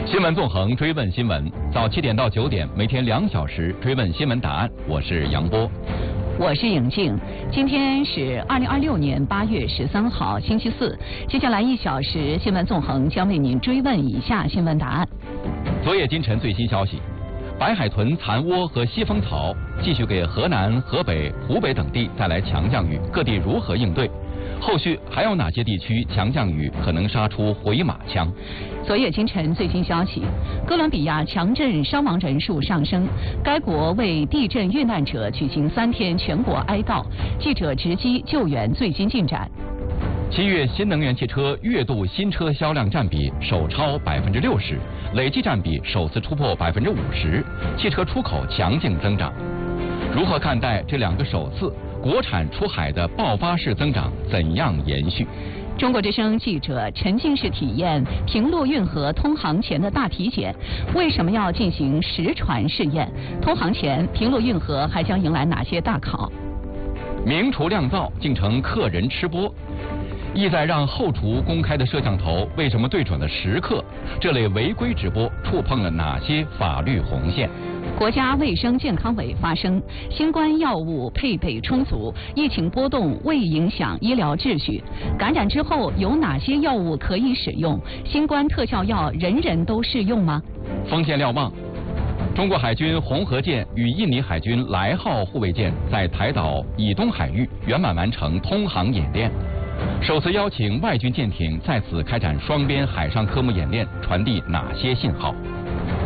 新闻纵横，追问新闻，早7点到9点，每天2小时追问新闻答案。我是杨波， 我是颖静。今天是2026年8月13号，星期四。接下来1小时，新闻纵横将为您追问以下新闻答案。 昨夜今晨最新消息，白海豚、残涡和西风草继续给河南、河北、湖北等地带来强降雨，各地如何应对？后续还有哪些地区强降雨可能杀出回马枪？ 昨夜今晨最新消息，哥伦比亚强震伤亡人数上升，该国为地震遇难者举行3天全国哀悼。记者直击救援最新进展。 7月新能源汽车月度新车销量占比首超60%，累计占比首次突破50%，汽车出口强劲增长。如何看待这2个首次？国产出海的爆发式增长怎样延续？ 中国之声记者沉浸式体验平陆运河通航前的大体检，为什么要进行实船试验？通航前，平陆运河还将迎来哪些大考？ 名厨酿造竟成客人吃播，意在让后厨公开的摄像头为什么对准了食客？这类违规直播触碰了哪些法律红线？ 国家卫生健康委发声，新冠药物配备充足，疫情波动未影响医疗秩序。感染之后有哪些药物可以使用？新冠特效药人人都适用吗？ 锋线瞭望，中国海军红河舰与印尼海军来号护卫舰在台岛以东海域圆满完成通航演练，首次邀请外军舰艇在此开展双边海上科目演练，传递哪些信号？